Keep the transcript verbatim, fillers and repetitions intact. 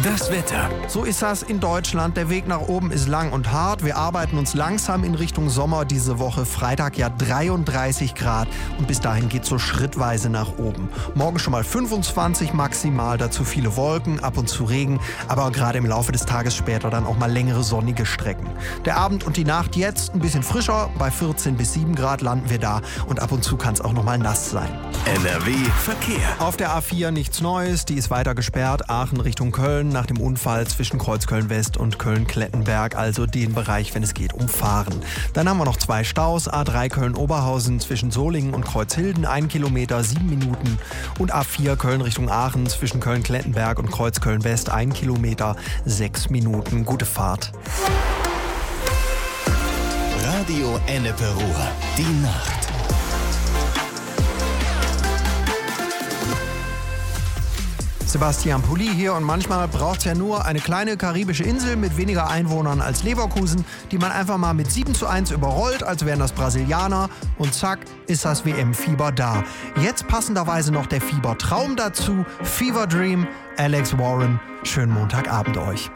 Das Wetter. So ist das in Deutschland. Der Weg nach oben ist lang und hart. Wir arbeiten uns langsam in Richtung Sommer diese Woche. Freitag ja dreiunddreißig Grad und bis dahin geht es so schrittweise nach oben. Morgen schon mal fünfundzwanzig maximal, dazu viele Wolken, ab und zu Regen, aber gerade im Laufe des Tages später dann auch mal längere sonnige Strecken. Der Abend und die Nacht jetzt ein bisschen frischer, bei vierzehn bis sieben Grad landen wir da und ab und zu kann es auch noch mal nass sein. N R W Verkehr. Auf der A vier nichts Neues, die ist weiter gesperrt, Aachen Richtung Köln nach dem Unfall zwischen Kreuzköln West und Köln-Klettenberg, also den Bereich, wenn es geht, umfahren. Dann haben wir noch zwei Staus, A drei Köln-Oberhausen zwischen Solingen und Kreuzhilden, ein Kilometer, sieben Minuten und A vier Köln Richtung Aachen zwischen Köln-Klettenberg und Kreuzköln West, ein Kilometer, sechs Minuten. Gute Fahrt. Radio Ennepe-Ruhr, die Nacht. Sebastian Pulli hier und manchmal braucht es ja nur eine kleine karibische Insel mit weniger Einwohnern als Leverkusen, die man einfach mal mit sieben zu eins überrollt, als wären das Brasilianer und zack, ist das W M-Fieber da. Jetzt passenderweise noch der Fiebertraum dazu, Fever Dream, Alex Warren. Schönen Montagabend euch.